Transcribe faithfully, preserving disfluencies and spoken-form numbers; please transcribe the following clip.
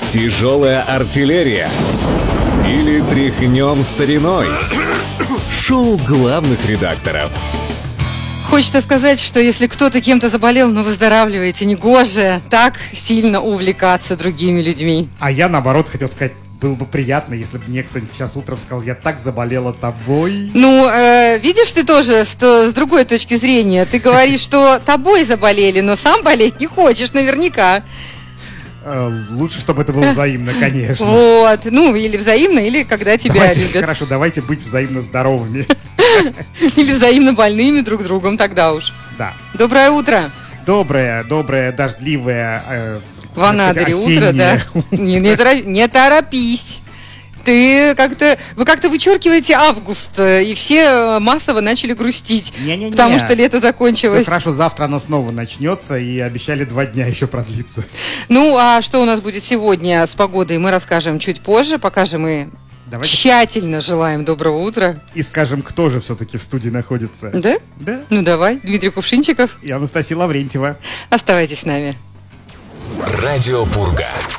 Тяжелая артиллерия или тряхнем стариной? Шоу главных редакторов. Хочется сказать, что если кто-то кем-то заболел, но выздоравливаете, негоже так сильно увлекаться другими людьми. А я, наоборот, хотел сказать, было бы приятно, если бы мне кто-нибудь сейчас утром сказал, я так заболела тобой. Ну, э, видишь, ты тоже с, с другой точки зрения. Ты говоришь, что тобой заболели, но сам болеть не хочешь наверняка. Лучше, чтобы это было взаимно, конечно. Вот, ну, или взаимно, или когда тебя давайте, любят. Хорошо, давайте быть взаимно здоровыми. Или взаимно больными друг с другом, тогда уж. Да. Доброе утро. Доброе, доброе, дождливое, э, в Анадыре утро, да? Не, не, торопись, не торопись. Ты как-то, вы как-то вычеркиваете август, и все массово начали грустить, Не-не-не. потому что лето закончилось. Все хорошо, завтра оно снова начнется, и обещали два дня еще продлиться. Ну, а что у нас будет сегодня с погодой, мы расскажем чуть позже, пока же мы Давайте тщательно желаем доброго утра. И скажем, кто же все-таки в студии находится. Да? Да. Ну давай, Дмитрий Кувшинчиков и Анастасия Лаврентьева. Оставайтесь с нами. Радио Пурга.